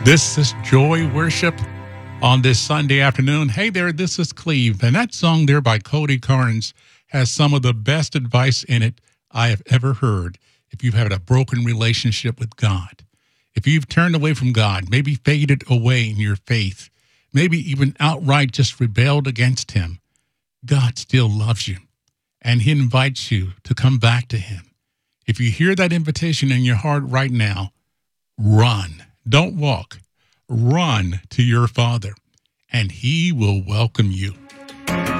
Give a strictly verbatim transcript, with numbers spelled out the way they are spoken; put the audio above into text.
This is Joy Worship on this Sunday afternoon. Hey there, this is Cleve. And that song there by Cody Carnes has some of the best advice in it I have ever heard. If you've had a broken relationship with God, if you've turned away from God, maybe faded away in your faith, maybe even outright just rebelled against him, God still loves you and he invites you to come back to him. If you hear that invitation in your heart right now, run. Don't walk. Run to your Father, and he will welcome you.